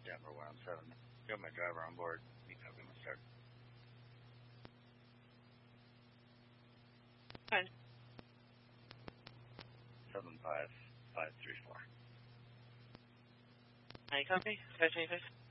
Denver 107. Got my driver on board. You copy my start. Fine. 75534. I copy. 525.